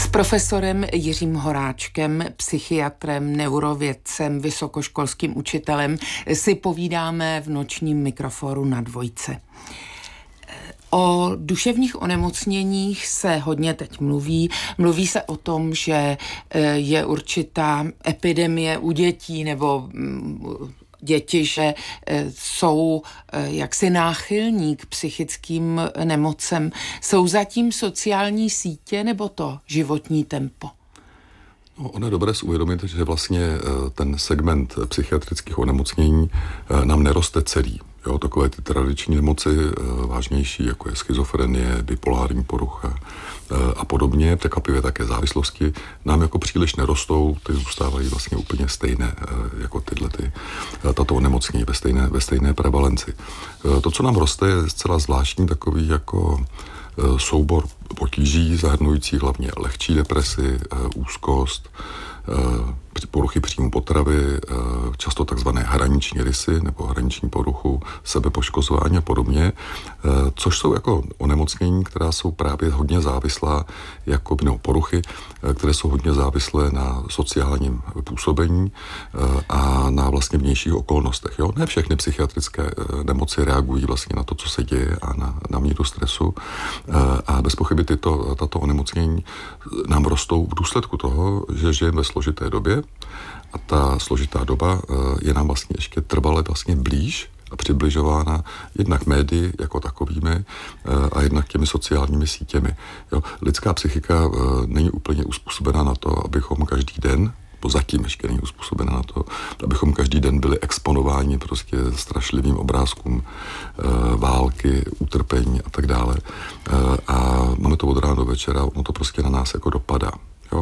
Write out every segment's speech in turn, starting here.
profesorem Jiřím Horáčkem, psychiatrem, neurovědcem, vysokoškolským učitelem si povídáme v nočním mikrofonu na Dvojce. O duševních onemocněních se hodně teď mluví. Mluví se o tom, že je určitá epidemie u dětí nebo děti, že jsou jaksi náchylní k psychickým nemocem. Jsou zatím sociální sítě nebo to životní tempo? No, ono je dobré si uvědomit, že vlastně ten segment psychiatrických onemocnění nám neroste celý. Jo, takové ty tradiční nemoci vážnější, jako je schizofrenie, bipolární porucha a podobně, překvapivě také závislosti, nám jako příliš nerostou, ty zůstávají vlastně úplně stejné jako tato onemocnění ve stejné prevalenci. To, co nám roste, je zcela zvláštní takový jako soubor potíží, zahrnující hlavně lehčí depresi, úzkost, poruchy příjmu potravy, často takzvané hraniční rysy nebo hraniční poruchu, sebepoškozování a podobně, což jsou jako onemocnění, která jsou právě hodně závislá, jako poruchy, které jsou hodně závislé na sociálním působení a na vlastně vnějších okolnostech. Jo? Ne všechny psychiatrické nemoci reagují vlastně na to, co se děje a na míru stresu a bez pochyby tato onemocnění nám rostou v důsledku toho, že žijeme ve složité době a ta složitá doba je nám vlastně ještě trvale vlastně blíž a přibližována jednak médii jako takovými a jednak těmi sociálními sítěmi. Jo? Lidská psychika není úplně uspůsobena na to, abychom každý den, zatím ještě není uspůsobena na to, abychom každý den byli exponováni prostě strašlivým obrázkům války, utrpení a tak dále. A máme to od rána do večera, ono to prostě na nás jako dopadá. Jo?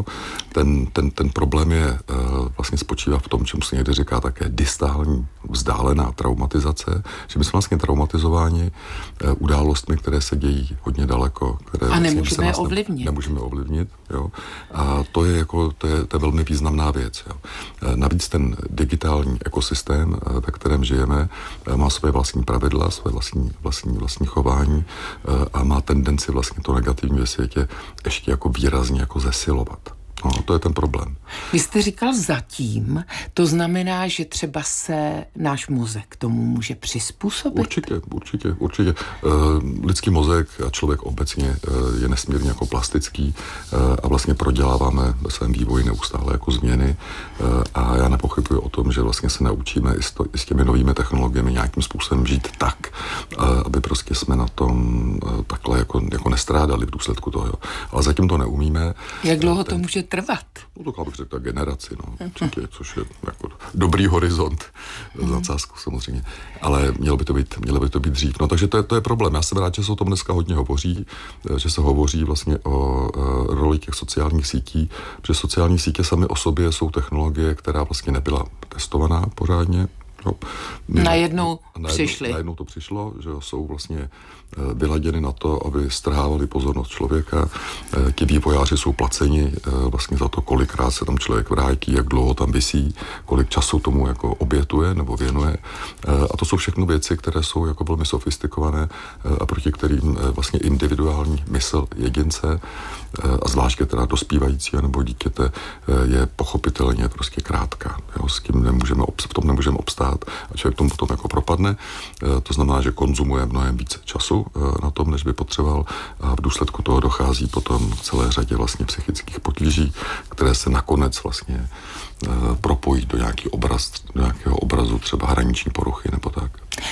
Ten problém je vlastně spočívá v tom, čemu se někdy říká také distální, vzdálená traumatizace, že my jsme vlastně traumatizováni událostmi, které se dějí hodně daleko. Které a nemůžeme vlastně je ovlivnit. Nemůžeme ovlivnit, jo. A to je velmi významná věc. Jo. Navíc ten digitální ekosystém, ve kterém žijeme, má své vlastní pravidla, své vlastní chování a má tendenci vlastně to negativní ve světě ještě jako výrazně jako zesilovat. No, to je ten problém. Vy jste říkal zatím, to znamená, že třeba se náš mozek tomu může přizpůsobit? Určitě. Lidský mozek a člověk obecně je nesmírně jako plastický a vlastně proděláváme ve svém vývoji neustále jako změny a já nepochybuji o tom, že vlastně se naučíme i s těmi novými technologiemi nějakým způsobem žít tak, aby prostě jsme na tom takhle jako nestrádali v důsledku toho. Ale zatím to neumíme. Jak dlouho to může trvat? No to bych řekl generaci, určitě, což je jako dobrý horizont, nadsázku samozřejmě, ale mělo by to být dřív. No takže to je problém. Já jsem rád, že se o tom dneska hodně hovoří, že se hovoří vlastně o roli těch sociálních sítí, protože sociální sítě samy o sobě jsou technologie, která vlastně nebyla testovaná pořádně. Najednou to přišlo, že jsou vlastně vyladěny na to, aby strhávali pozornost člověka. Ti vývojáři jsou placeni vlastně za to, kolikrát se tam člověk vrátí, jak dlouho tam visí, kolik času tomu jako obětuje nebo věnuje. A to jsou všechno věci, které jsou jako velmi sofistikované a proti kterým vlastně individuální mysl jedince a zvláště teda dospívajícího nebo dítěte je pochopitelně prostě krátká. Jo, s tím v tom nemůžeme obstát a člověk tomu potom jako propadne. To znamená, že konzumuje mnohem více času na tom, než by potřeboval a v důsledku toho dochází potom k celé řadě vlastně psychických potíží, které se nakonec vlastně propojí do nějakého obrazu třeba hraniční poruchy nebo tak.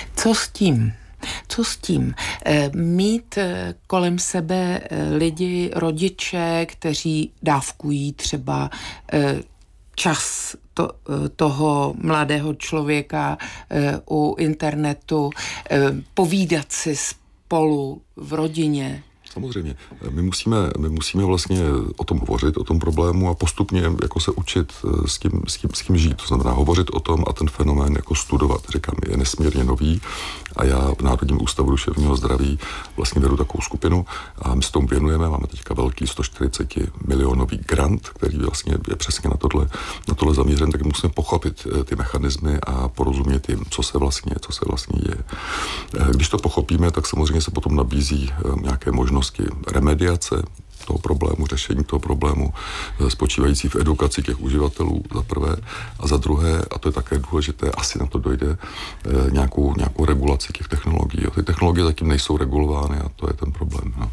Co s tím? Mít kolem sebe lidi, rodiče, kteří dávkují třeba čas toho mladého člověka u internetu, povídat si spolu v rodině. Samozřejmě. My musíme vlastně o tom hovořit, o tom problému a postupně jako se učit s tím žít. To znamená hovořit o tom a ten fenomén jako studovat. Říkám, je nesmírně nový a já v Národním ústavu duševního zdraví vlastně vedu takovou skupinu a my se tomu věnujeme. Máme teďka velký 140 milionový grant, který vlastně je přesně na tohle zaměřen, tak musíme pochopit ty mechanismy a porozumět jim, co se vlastně děje. Když to pochopíme, tak samozřejmě se potom nabízí nějaké možnosti remediace toho problému, řešení toho problému, spočívající v edukaci těch uživatelů za prvé a za druhé, a to je také důležité, asi na to dojde, nějakou regulaci těch technologií. Ty technologie zatím nejsou regulovány a to je ten problém. No.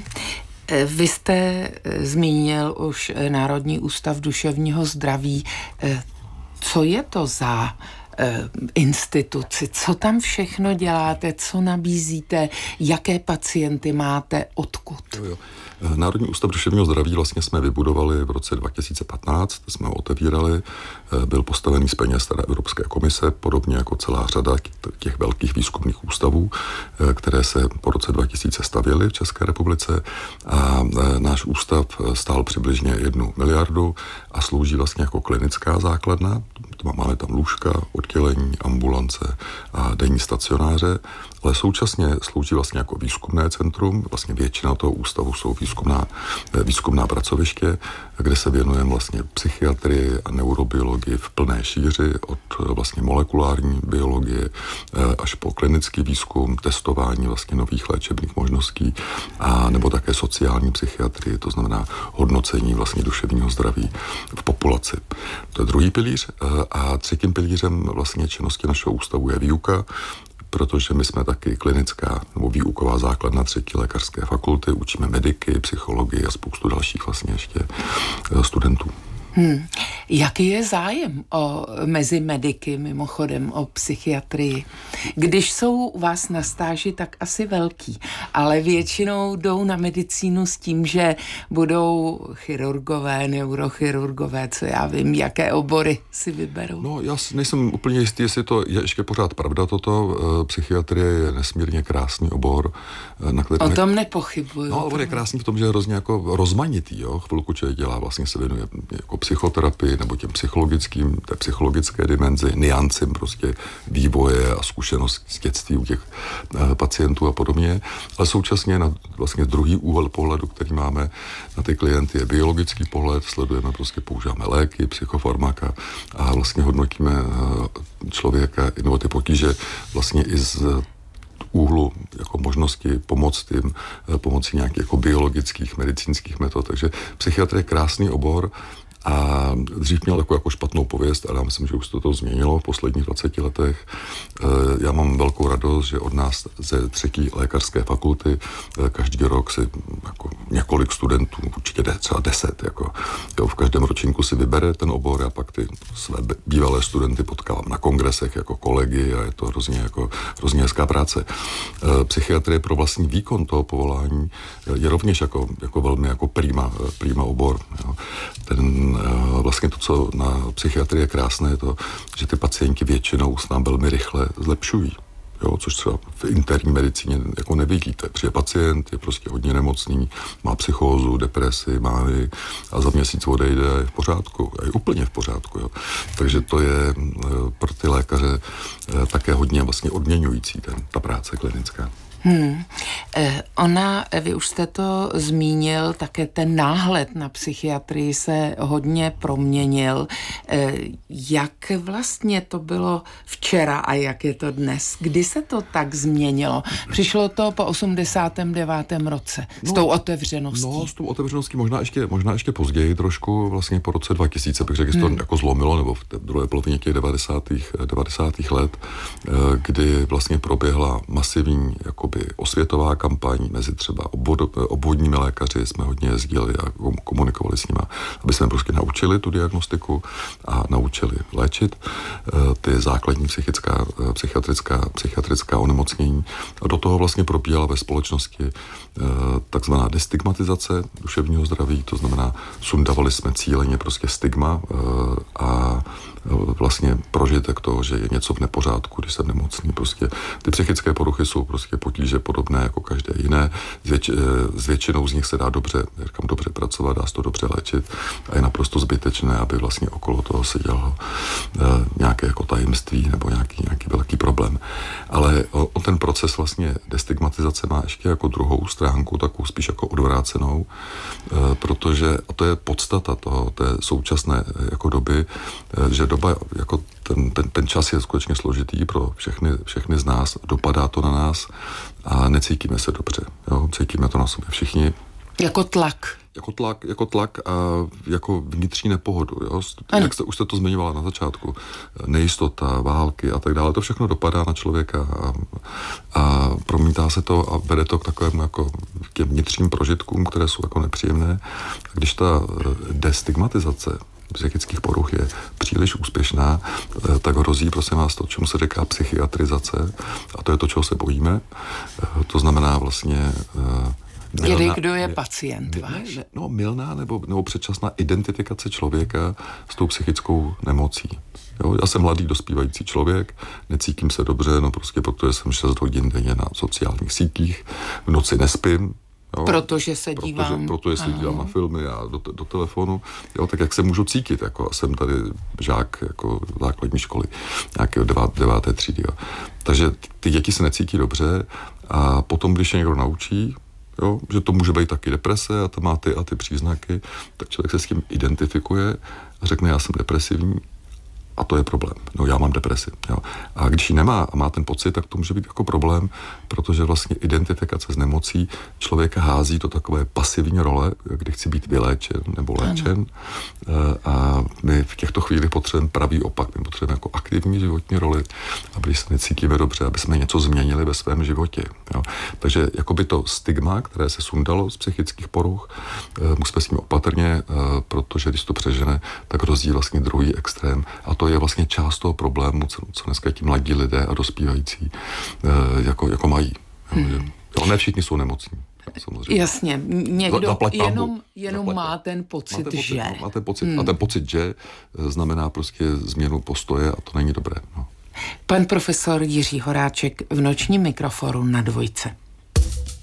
Vy jste zmínil už Národní ústav duševního zdraví. Co je to za instituci? Co tam všechno děláte? Co nabízíte? Jaké pacienty máte? Odkud? Jo. Národní ústav duševního zdraví vlastně jsme vybudovali v roce 2015, jsme ho otevírali, byl postavený z peněz Evropské komise, podobně jako celá řada těch velkých výzkumných ústavů, které se po roce 2000 stavěly v České republice a náš ústav stál přibližně 1 miliardu a slouží vlastně jako klinická základna. Máme tam lůžka, oddělení, ambulance a denní stacionáře, ale současně slouží vlastně jako výzkumné centrum. Vlastně většina toho ústavu jsou výzkumná pracoviště, kde se věnujeme vlastně psychiatrii a neurobiologii v plné šíři, od vlastně molekulární biologie až po klinický výzkum, testování vlastně nových léčebných možností a nebo také sociální psychiatrii, to znamená hodnocení vlastně duševního zdraví v populaci. To je druhý pilíř a třetím pilířem vlastně činnosti našeho ústavu je výuka, protože my jsme taky klinická nebo výuková základna 3. lékařské fakulty, učíme mediky, psychologii a spoustu dalších vlastně ještě studentů. Jaký je zájem mezi mediky, mimochodem o psychiatrii? Když jsou u vás na stáži, tak asi velký, ale většinou jdou na medicínu s tím, že budou chirurgové, neurochirurgové, co já vím, jaké obory si vyberou. No, já nejsem úplně jistý, jestli to je ještě pořád pravda toto. Psychiatrie je nesmírně krásný obor. O tom nepochybuju. No, obor je krásný v tom, že je hrozně jako rozmanitý, jo. Chvilku člověk dělá, vlastně se věnuje jako psychoterapii nebo té psychologické dimenzi, niancím prostě vývoje a zkušeností u těch pacientů a podobně. Ale současně vlastně druhý úhel pohledu, který máme na ty klienty, je biologický pohled, sledujeme, prostě používáme léky, psychofarmaka a vlastně hodnotíme člověka nebo ty potíže vlastně i z úhlu jako možnosti pomoct jim pomocí nějakých jako biologických, medicínských metod. Takže psychiatrie je krásný obor a dřív měl jako špatnou pověst, ale já myslím, že už se to změnilo v posledních 20 letech. Já mám velkou radost, že od nás ze 3. lékařské fakulty každý rok si jako několik studentů, určitě třeba 10, jako v každém ročníku si vybere ten obor a pak ty své bývalé studenty potkávám na kongresech jako kolegy a je to hrozně hezká práce. Psychiatrie pro vlastní výkon toho povolání je rovněž jako velmi jako prima obor. Jo. Vlastně to, co na psychiatrii je krásné, je to, že ty pacienti většinou s nám velmi rychle zlepšují. Jo, což třeba v interní medicíně jako nevidíte. Přijde pacient, je prostě hodně nemocný, má psychózu, depresi, mány a za měsíc odejde a je v pořádku. A je úplně v pořádku. Jo. Takže to je pro ty lékaře také hodně vlastně odměňující ta práce klinická. Vy už jste to zmínil, také ten náhled na psychiatrii se hodně proměnil. Jak vlastně to bylo včera a jak je to dnes? Kdy se to tak změnilo? Přišlo to po 89. roce s tou otevřeností. No, s tou otevřeností možná ještě později trošku, vlastně po roce 2000, bych řekl, že to jako zlomilo, nebo v té druhé polovině těch 90. let, kdy vlastně proběhla masivní osvětová kampaň mezi třeba obvodními lékaři, jsme hodně jezdili a komunikovali s nimi, aby jsme prostě naučili tu diagnostiku a naučili léčit ty základní psychiatrická onemocnění. A do toho vlastně probíhala ve společnosti takzvaná destigmatizace duševního zdraví, to znamená, sundavali jsme cíleně prostě stigma a vlastně prožitek toho, že je něco v nepořádku, když jsem nemocný. Prostě ty psychické poruchy jsou prostě potíže podobné jako každé jiné. S většinou z nich se dá dobře pracovat, dá se to dobře léčit a je naprosto zbytečné, aby vlastně okolo toho se dělalo nějaké jako tajemství nebo nějaký velký problém. Ale ten proces vlastně destigmatizace má ještě jako druhou stránku, takovou spíš jako odvrácenou, protože a to je podstata té současné jako doby, že doba jako ten čas je skutečně složitý pro všechny z nás, dopadá to na nás a necítíme se dobře. Jo? Cítíme to na sobě všichni. Jako tlak. Jako tlak a jako vnitřní nepohodu. Jo? Jak už jste to zmiňovala na začátku. Nejistota, války a tak dále. To všechno dopadá na člověka a promítá se to a vede to k takovému jako těm vnitřním prožitkům, které jsou jako nepříjemné. A když ta destigmatizace psychických poruch je příliš úspěšná, tak hrozí, prosím vás, to, čemu se říká psychiatrizace, a to je to, čeho se bojíme. To znamená vlastně kdo je pacient váš? Mylná nebo předčasná identifikace člověka s tou psychickou nemocí. Jo, já jsem mladý dospívající člověk, necítím se dobře, prostě protože jsem 6 hodin denně na sociálních sítích, v noci nespím, jo, protože se dívám na filmy a do telefonu, jo, tak jak se můžu cítit, jako jsem tady žák jako základní školy, nějakého 9. třídy. Jo. Takže ty děti se necítí dobře a potom, když je někdo naučí, jo, že to může být taky deprese a to má ty a ty příznaky, tak člověk se s tím identifikuje a řekne, já jsem depresivní a to je problém. No, já mám depresi. Jo. A když ji nemá a má ten pocit, tak to může být jako problém, protože vlastně identifikace s nemocí člověka hází do takové pasivní role, kdy chci být vyléčen nebo léčen. A my v těchto chvílích potřebujeme pravý opak. My potřebujeme jako aktivní životní roli, aby se necítíme dobře, aby jsme něco změnili ve svém životě. Jo. Takže jakoby to stigma, které se sundalo z psychických poruch, musíme s tím opatrně, protože když to přežene, tak hrozí vlastně druhý extrém. A to je vlastně část toho problému, co dneska ti mladí lidé a dospívající jako mají. Jo, ne všichni jsou nemocní. Samozřejmě. Jasně, někdo jenom má ten pocit, že. Máte pocit. A ten pocit, že znamená prostě změnu postoje a to není dobré. No. Pan profesor Jiří Horáček v nočním mikrofonu na Dvojce.